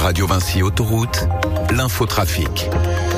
Radio Vinci Autoroute, l'infotrafic.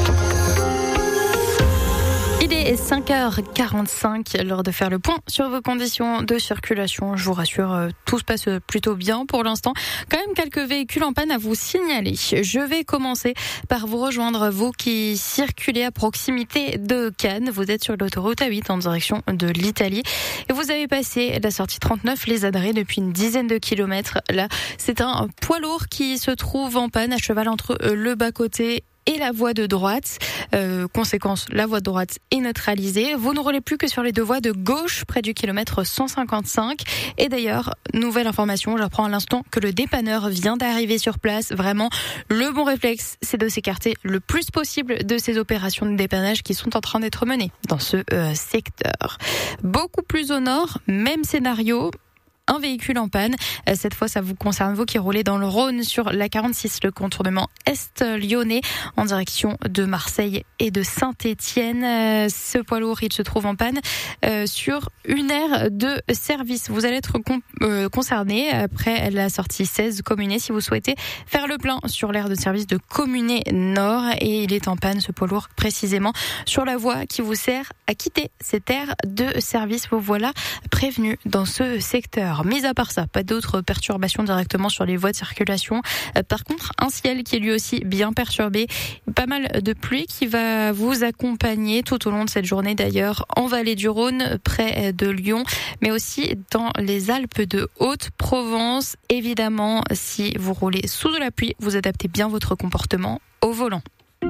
Il est 5h45, l'heure de faire le point sur vos conditions de circulation. Je vous rassure, tout se passe plutôt bien pour l'instant. Quand même quelques véhicules en panne à vous signaler. Je vais commencer par vous rejoindre, vous qui circulez à proximité de Cannes. Vous êtes sur l'autoroute A8 en direction de l'Italie. Et vous avez passé la sortie 39, les Adrets, depuis une dizaine de kilomètres. Là, c'est un poids lourd qui se trouve en panne à cheval entre le bas-côté et la voie de droite. Conséquence, la voie de droite est neutralisée. Vous ne roulez plus que sur les deux voies de gauche, près du kilomètre 155. Et d'ailleurs, nouvelle information, j'apprends à l'instant que le dépanneur vient d'arriver sur place. Vraiment, le bon réflexe, c'est de s'écarter le plus possible de ces opérations de dépannage qui sont en train d'être menées dans ce secteur. Beaucoup plus au nord, même scénario. Un véhicule en panne. Cette fois, ça vous concerne, vous qui roulez dans le Rhône sur la 46, le contournement est-lyonnais en direction de Marseille et de Saint-Étienne. Ce poids lourd, il se trouve en panne sur une aire de service. Vous allez être concerné après la sortie 16 Communé si vous souhaitez faire le plein sur l'aire de service de Communé Nord. Et il est en panne, ce poids lourd, précisément sur la voie qui vous sert à quitter cette aire de service. Vous voilà prévenu dans ce secteur. Mis à part ça, pas d'autres perturbations directement sur les voies de circulation. Par contre, un ciel qui est lui aussi bien perturbé. Pas mal de pluie qui va vous accompagner tout au long de cette journée d'ailleurs en vallée du Rhône, près de Lyon, mais aussi dans les Alpes de Haute-Provence. Évidemment, si vous roulez sous de la pluie, vous adaptez bien votre comportement au volant.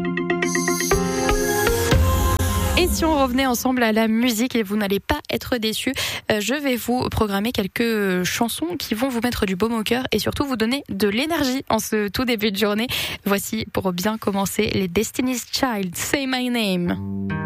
Et si on revenait ensemble à la musique, et vous n'allez pas être déçus, je vais vous programmer quelques chansons qui vont vous mettre du baume au cœur et surtout vous donner de l'énergie en ce tout début de journée. Voici pour bien commencer les Destiny's Child, Say My Name.